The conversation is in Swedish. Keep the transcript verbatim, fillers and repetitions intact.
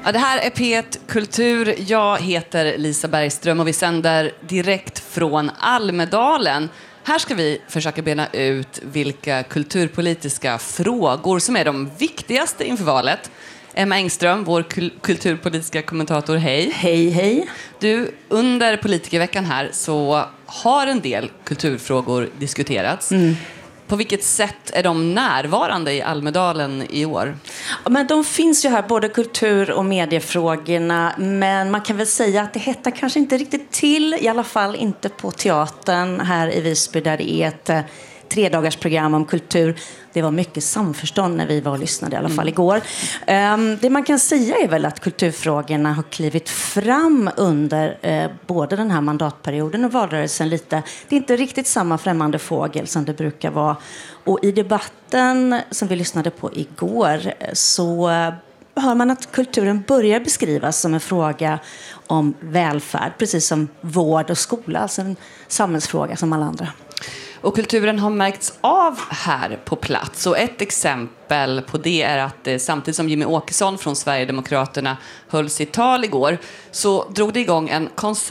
Ja, det här är P ett Kultur. Jag heter Lisa Bergström och vi sänder direkt från Almedalen. Här ska vi försöka bena ut vilka kulturpolitiska frågor som är de viktigaste inför valet. Emma Engström, vår kul- kulturpolitiska kommentator, hej. Hej, hej. Du, under politikerveckan här så har en del kulturfrågor diskuterats. Mm. På vilket sätt är de närvarande i Almedalen i år? Ja, men de finns ju här, både kultur- och mediefrågorna. Men man kan väl säga att det hettar kanske inte riktigt till. I alla fall inte på teatern här i Visby, där det är ett eh, tredagarsprogram om kultur. Det var mycket samförstånd när vi var och lyssnade, i alla fall igår. Um, det man kan säga är väl att kulturfrågorna har klivit fram under uh, både den här mandatperioden och valrörelsen lite. Det är inte riktigt samma främmande fågel som det brukar vara. Och i debatten som vi lyssnade på igår så uh, hör man att kulturen börjar beskrivas som en fråga om välfärd, precis som vård och skola, alltså en samhällsfråga som alla andra. Och kulturen har märkts av här på plats. Och ett exempel på det är att eh, samtidigt som Jimmy Åkesson från Sverigedemokraterna höll sitt tal igår så drog det igång en konsert